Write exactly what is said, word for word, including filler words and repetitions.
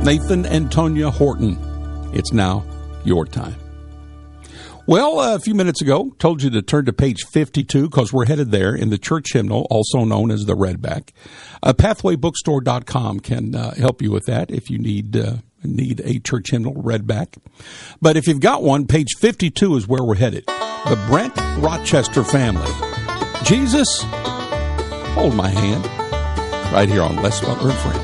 Nathan and Tonya Horton. It's now your time. Well, uh, a few minutes ago, told you to turn to page fifty-two because we're headed there in the church hymnal, also known as the Redback. Uh, pathway bookstore dot com can uh, help you with that if you need uh, need a church hymnal Redback. But if you've got one, page fifty-two is where we're headed. The Brent Rochester family. Jesus, hold my hand. Right here on Let's Butler and Friends.